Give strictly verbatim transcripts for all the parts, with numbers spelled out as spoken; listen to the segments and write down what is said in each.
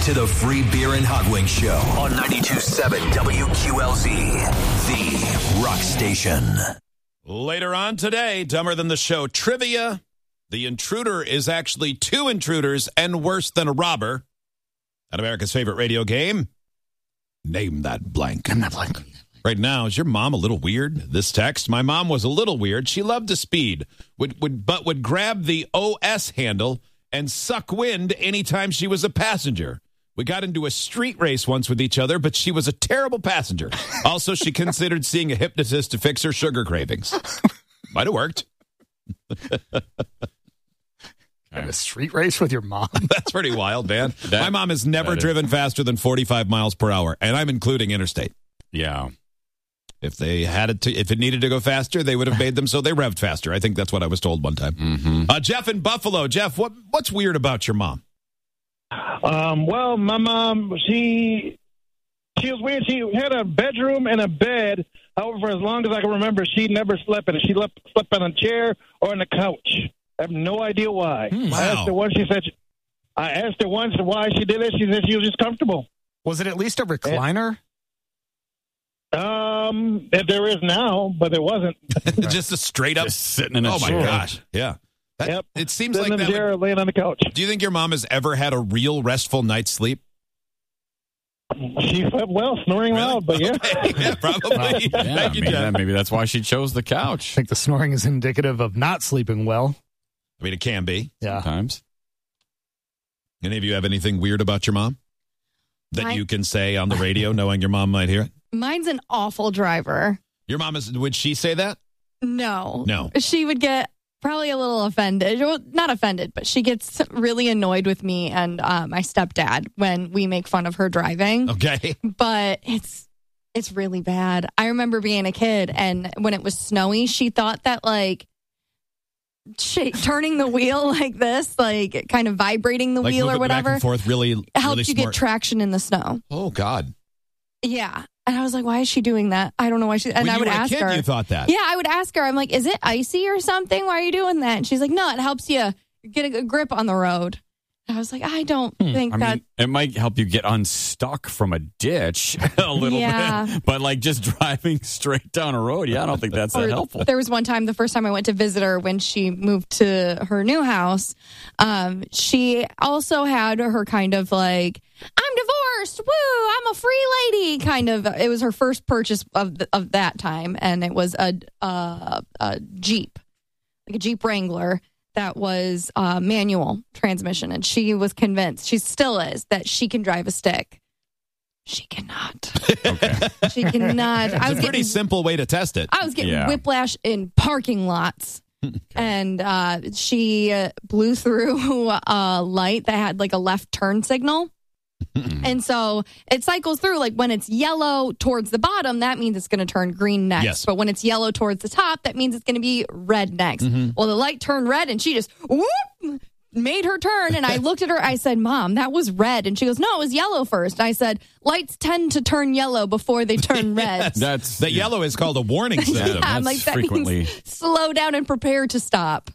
to the Free Beer and Hot Wings Show on ninety-two point seven W Q L Z, the rock station. Later on today, Dumber Than the Show trivia. The intruder is actually two intruders and worse than a robber. At America's favorite radio game, Name That Blank. Name That Blank. Right now, is your mom a little weird? This text, my mom was a little weird. She loved to speed, would, would but would grab the O S handle and suck wind anytime she was a passenger. We got into a street race once with each other, but she was a terrible passenger. Also, she considered seeing a hypnotist to fix her sugar cravings. Might have worked. A street race with your mom? That's pretty wild, man. That, my mom has never is. driven faster than forty-five miles per hour, and I'm including interstate. Yeah. If they had it to, if it needed to go faster, they would have made them so they revved faster. I think that's what I was told one time. Mm-hmm. Uh, Jeff in Buffalo. Jeff, what what's weird about your mom? Um, well, my mom, she she was weird. She had a bedroom and a bed. However, for as long as I can remember, she never slept in it. She slept, slept on a chair or on a couch. I have no idea why. Hmm, wow. I asked her once. She said, I asked her once why she did it. She said she was just comfortable. Was it at least a recliner? Um, there is now, but it wasn't. Just a straight up Just sitting in a Oh my chair. gosh, yeah. That, Yep. It seems Sitting like in the that. chair, Would, laying on the couch. do you think your mom has ever had a real restful night's sleep? She slept well, snoring Really? loud, but yeah. Okay. Yeah, probably. Yeah, Thank you, maybe, Jeff. that, maybe that's why she chose the I couch. think the snoring is indicative of not sleeping well. I mean, it can be. Yeah. Sometimes. Any of you have anything weird about your mom that My- you can say on the radio, knowing your mom might hear it? Mine's an awful driver. Your mom is. Would she say that? No. No. She would get probably a little offended. Well, not offended, but she gets really annoyed with me and uh, my stepdad when we make fun of her driving. Okay. But it's it's really bad. I remember being a kid, and when it was snowy, she thought that like sh- turning the wheel like this, like kind of vibrating the Like wheel move or it whatever, back and forth, really, helped really you smart. get traction in the snow. Oh God. Yeah. And I was like, why is she doing that? I don't know why she. And when I you would were ask a kid, her. you thought that. Yeah, I would ask her. I'm like, is it icy or something? Why are you doing that? And she's like, no, it helps you get a grip on the road. And I was like, I don't think I that. mean, it might help you get unstuck from a ditch a little Yeah. bit, but like just driving straight down a road, yeah, I don't think that's that Or helpful. There was one time, the first time I went to visit her when she moved to her new house, um, she also had her kind of like, I'm divorced, woo, I'm a free lady kind of. It was her first purchase of the, of that time, and it was a, a, a Jeep, like a Jeep Wrangler that was uh, manual transmission, and she was convinced, she still is, that she can drive a stick. She cannot. Okay. She cannot. I It's was a pretty getting simple way to test it. I was getting Yeah. whiplash in parking lots. And uh, she uh, blew through a light that had like a left turn signal. And so it cycles through. Like when it's yellow towards the bottom, that means it's going to turn green next. Yes. But when it's yellow towards the top, that means it's going to be red next. Mm-hmm. Well, the light turned red and she just whoop, made her turn. And I looked at her. I said, Mom, that was red. And she goes, no, it was yellow first. I said, lights tend to turn yellow before they turn red. That's The yellow is called a warning system. Yeah, I'm that's like, that frequently. means slow down and prepare to stop.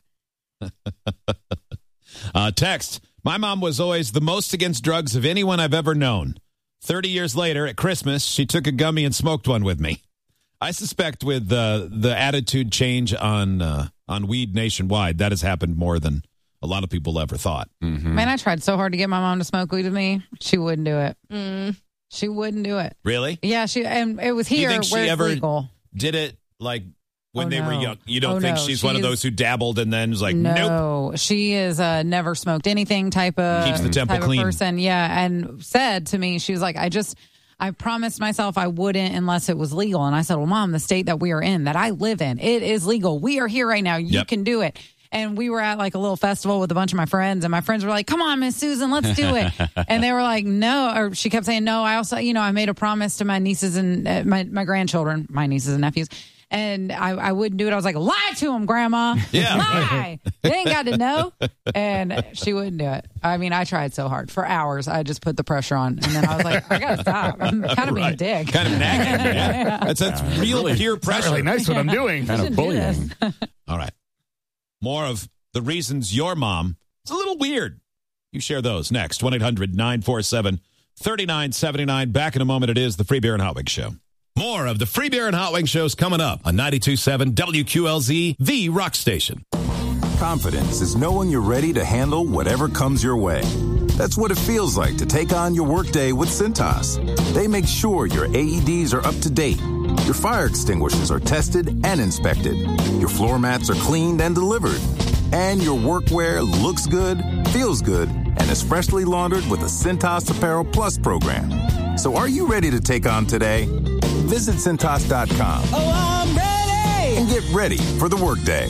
Uh, text. My mom was always the most against drugs of anyone I've ever known. Thirty years later, at Christmas, she took a gummy and smoked one with me. I suspect with uh, the attitude change on uh, on weed nationwide, that has happened more than a lot of people ever thought. Mhm. Man, I tried so hard to get my mom to smoke weed with me. She wouldn't do it. Mm. She wouldn't do it. Really? Yeah, she and it was Do you here think she where it's ever legal. Did it like when Oh, they were no. young? You don't Oh, think no. she's one of She's- those who dabbled and then was like, nope. No, she is uh, never smoked anything type of Keeps the temple type of clean. person. Yeah, and said to me, she was like, I just. I promised myself I wouldn't unless it was legal. And I said, well, Mom, the state that we are in, that I live in, it is legal. We are here right now. You Yep. can do it. And we were at like a little festival with a bunch of my friends, and my friends were like, come on, Miss Susan, let's do it. And they were like, no, or she kept saying, no, I also, you know, I made a promise to my nieces and uh, my, my grandchildren, my nieces and nephews. And I, I wouldn't do it. I was like, lie to them, Grandma. Yeah. Lie. They ain't got to know. And she wouldn't do it. I mean, I tried so hard for hours. I just put the pressure on. And then I was like, I got to stop. I'm kind of being a Right. dick. Kind of nagging. Yeah. That's, that's real peer It's pressure. not really nice what I'm doing. Kind of Shouldn't do bullying. this. All right. More of the reasons your mom is a little weird. You share those next. one eight hundred nine four seven three nine seven nine. Back in a moment. It is the Free Beer and Hot Wings Show. More of the Free Beer and Hot Wings Shows coming up on ninety-two point seven W Q L Z, the rock station. Confidence is knowing you're ready to handle whatever comes your way. That's what it feels like to take on your workday with Cintas. They make sure your A E Ds are up to date, your fire extinguishers are tested and inspected, your floor mats are cleaned and delivered, and your workwear looks good, feels good, and is freshly laundered with a Cintas Apparel Plus program. So are you ready to take on today? Visit Cintas dot com. Oh, I'm ready! And get ready for the workday.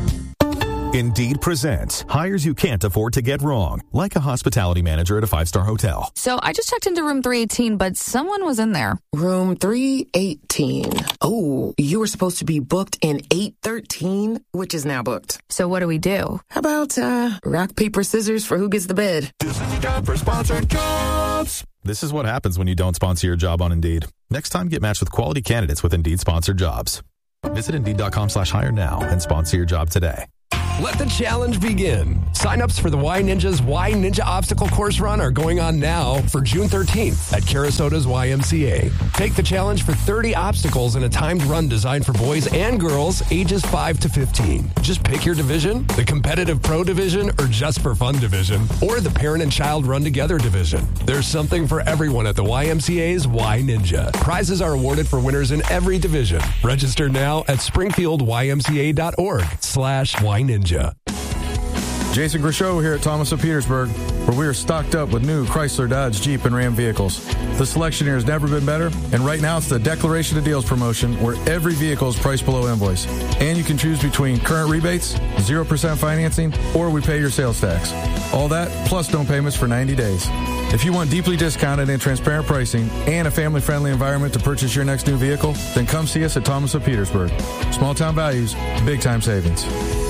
Indeed presents hires you can't afford to get wrong, like a hospitality manager at a five-star hotel. So I just checked into room three eighteen, but someone was in there. Room three eighteen. Oh, you were supposed to be booked in eight thirteen, which is now booked. So what do we do? How about uh, rock, paper, scissors for who gets the bed? This is time for sponsored jobs. This is what happens when you don't sponsor your job on Indeed. Next time, get matched with quality candidates with Indeed sponsored jobs. Visit Indeed.com slash hire now and sponsor your job today. Let the challenge begin. Sign-ups for the Y Ninja's Y Ninja Obstacle Course Run are going on now for June thirteenth at Carasota's Y M C A. Take the challenge for thirty obstacles in a timed run designed for boys and girls ages five to fifteen. Just pick your division, the competitive pro division or just for fun division, or the parent and child run together division. There's something for everyone at the Y M C A's Y Ninja. Prizes are awarded for winners in every division. Register now at springfield y m c a dot org slash Y Ninja. Jason Grishow here at Thomas of Petersburg, where we are stocked up with new Chrysler, Dodge, Jeep, and Ram vehicles. The selection here has never been better, and right now it's the Declaration of Deals promotion, where every vehicle is priced below invoice. And you can choose between current rebates, zero percent financing, or we pay your sales tax. All that, plus no payments for ninety days. If you want deeply discounted and transparent pricing and a family-friendly environment to purchase your next new vehicle, then come see us at Thomas of Petersburg. Small town values, big time savings.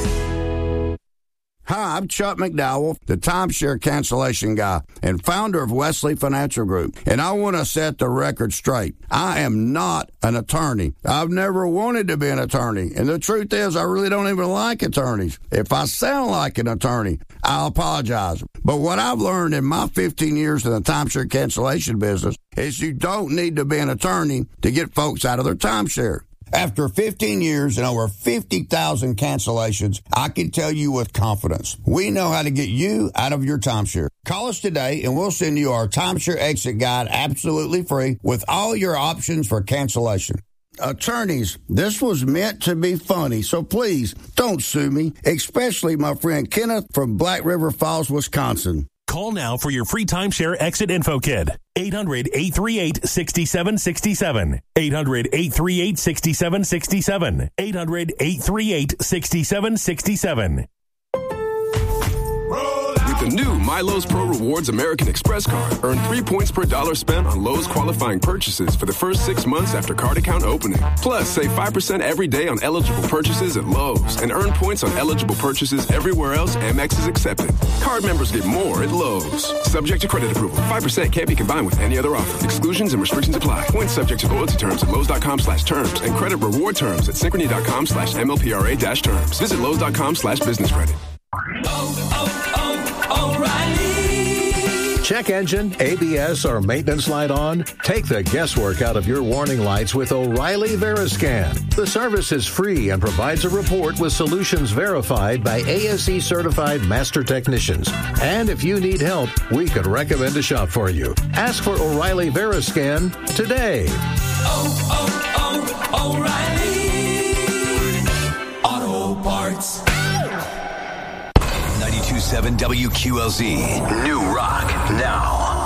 Hi, I'm Chuck McDowell, the timeshare cancellation guy and founder of Wesley Financial Group. And I want to set the record straight. I am not an attorney. I've never wanted to be an attorney. And the truth is, I really don't even like attorneys. If I sound like an attorney, I'll apologize. But what I've learned in my fifteen years in the timeshare cancellation business is you don't need to be an attorney to get folks out of their timeshare. After fifteen years and over fifty thousand cancellations, I can tell you with confidence, we know how to get you out of your timeshare. Call us today and we'll send you our timeshare exit guide absolutely free with all your options for cancellation. Attorneys, this was meant to be funny, so please don't sue me, especially my friend Kenneth from Black River Falls, Wisconsin. Call now for your free timeshare exit info kit. eight hundred, eight three eight, six seven six seven. eight hundred, eight three eight, six seven six seven. eight hundred, eight three eight, six seven six seven. With the new MyLowe's Pro Rewards American Express card, earn three points per dollar spent on Lowe's qualifying purchases for the first six months after card account opening. Plus, save five percent every day on eligible purchases at Lowe's and earn points on eligible purchases everywhere else Amex is accepted. Card members get more at Lowe's. Subject to credit approval. five percent can't be combined with any other offer. Exclusions and restrictions apply. Points subject to loyalty terms at Lowe's.com slash terms and credit reward terms at Synchrony.com slash MLPRA dash terms. Visit Lowe's.com slash business credit. O'Reilly. Check engine, A B S, or maintenance light on? Take the guesswork out of your warning lights with O'Reilly Veriscan. The service is free and provides a report with solutions verified by A S E certified master technicians. And if you need help, we could recommend a shop for you. Ask for O'Reilly Veriscan today. Oh, oh, oh, O'Reilly Auto Parts. ninety-two point seven W Q L Z. New Rock now.